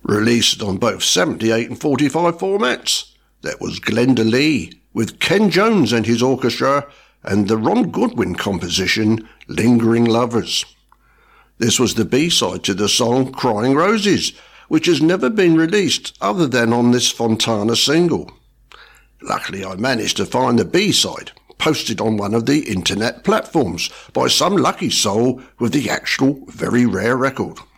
Released on both 78 and 45 formats, that was Glenda Lee with Ken Jones and his orchestra and the Ron Goodwin composition Lingering Lovers. This was the B-side to the song Crying Roses, which has never been released other than on this Fontana single. Luckily I managed to find the B-side, posted on one of the internet platforms by some lucky soul with the actual very rare record.